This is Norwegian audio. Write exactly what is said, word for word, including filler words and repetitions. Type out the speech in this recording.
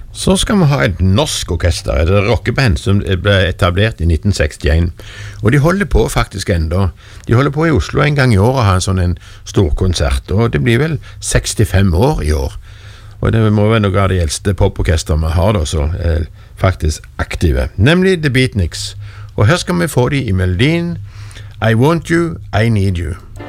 Så skal vi ha et norsk orkester, et rockeband som ble etablert i nitten sekstien, og de holder på faktisk enda. De holder på i Oslo en gang i år og har en sånn en stor konsert, og det blir vel sekstifem år i år. Og det må være noe av de eldste poporkester vi har da, så er faktisk aktive, nemlig The Beatniks. Og her skal vi få de i melodien I Want You, I Need You.